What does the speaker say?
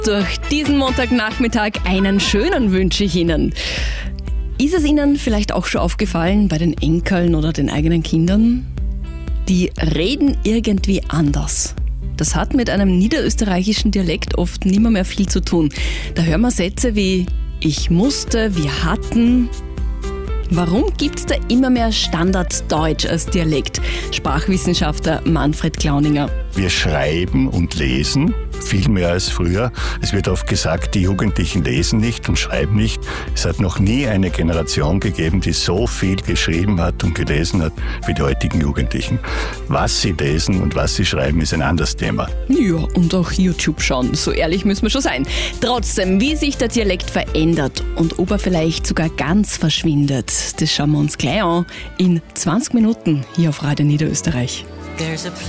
durch diesen Montagnachmittag. Einen schönen wünsche ich Ihnen. Ist es Ihnen vielleicht auch schon aufgefallen bei den Enkeln oder den eigenen Kindern? Die reden irgendwie anders. Das hat mit einem niederösterreichischen Dialekt oft nimmer mehr viel zu tun. Da hören wir Sätze wie ich musste, wir hatten. Warum gibt es da immer mehr Standarddeutsch als Dialekt? Sprachwissenschaftler Manfred Klauninger. Wir schreiben und lesen viel mehr als früher. Es wird oft gesagt, die Jugendlichen lesen nicht und schreiben nicht. Es hat noch nie eine Generation gegeben, die so viel geschrieben hat und gelesen hat wie die heutigen Jugendlichen. Was sie lesen und was sie schreiben, ist ein anderes Thema. Ja, und auch YouTube schauen, so ehrlich müssen wir schon sein. Trotzdem, wie sich der Dialekt verändert und ob er vielleicht sogar ganz verschwindet, das schauen wir uns gleich an in 20 Minuten hier auf Radio Niederösterreich.